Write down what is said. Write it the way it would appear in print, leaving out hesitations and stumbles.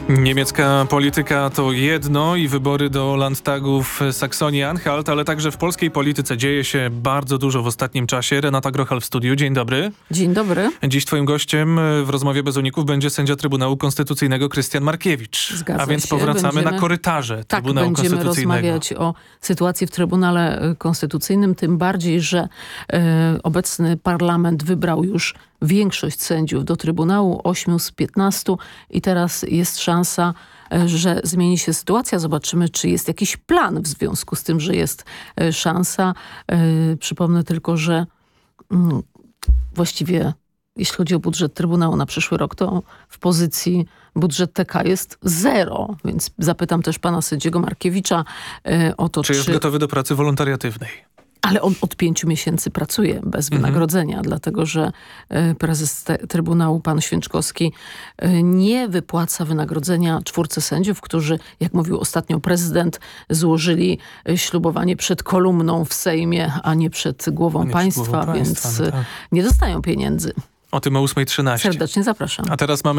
Niemiecka polityka to jedno i wybory do Landtagów Saksonii-Anhalt, ale także w polskiej polityce dzieje się bardzo dużo w ostatnim czasie. Renata Grochal w studiu. Dzień dobry. Dzień dobry. Dziś twoim gościem w rozmowie bez uników będzie sędzia Trybunału Konstytucyjnego Krystian Markiewicz. Zgadza A więc się. powracamy na korytarze Trybunału Konstytucyjnego. Tak, będziemy rozmawiać o sytuacji w Trybunale Konstytucyjnym, tym bardziej, że obecny parlament wybrał już większość sędziów do Trybunału, 8 z 15 i teraz jest szansa, że zmieni się sytuacja. Zobaczymy, czy jest jakiś plan w związku z tym, że jest szansa. Przypomnę tylko, że właściwie jeśli chodzi o budżet Trybunału na przyszły rok, to w pozycji budżet TK jest 0, więc zapytam też pana sędziego Markiewicza o to, czy jest gotowy do pracy wolontariatywnej. Ale on od 5 miesięcy pracuje bez wynagrodzenia, dlatego że prezes Trybunału, pan Święczkowski, nie wypłaca wynagrodzenia 4 sędziów, którzy, jak mówił ostatnio prezydent, złożyli ślubowanie przed kolumną w Sejmie, a nie przed głową państwa, więc nie dostają pieniędzy. O tym o 8:13. Serdecznie zapraszam. A teraz mamy